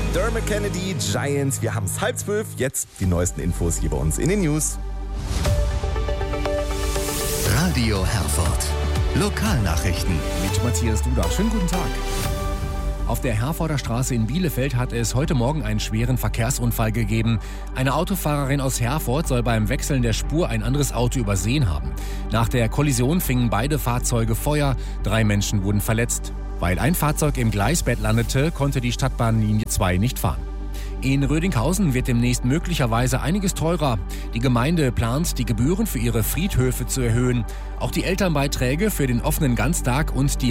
Dermot Kennedy, Giants. Wir haben es 11:30. Jetzt die neuesten Infos hier bei uns in den News. Radio Herford. Lokalnachrichten. Mit Matthias Duda. Schönen guten Tag. Auf der Herforder Straße in Bielefeld hat es heute Morgen einen schweren Verkehrsunfall gegeben. Eine Autofahrerin aus Herford soll beim Wechseln der Spur ein anderes Auto übersehen haben. Nach der Kollision fingen beide Fahrzeuge Feuer. 3 Menschen wurden verletzt. Weil ein Fahrzeug im Gleisbett landete, konnte die Stadtbahnlinie 2 nicht fahren. In Rödinghausen wird demnächst möglicherweise einiges teurer. Die Gemeinde plant, die Gebühren für ihre Friedhöfe zu erhöhen. Auch die Elternbeiträge für den offenen Ganztag und die